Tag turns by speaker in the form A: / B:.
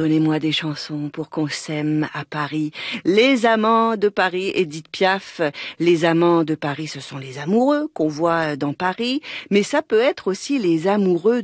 A: Donnez-moi des chansons pour qu'on s'aime à Paris. Les amants de Paris, Édith Piaf. Les amants de Paris, ce sont les amoureux qu'on voit dans Paris, mais ça peut être aussi les amoureux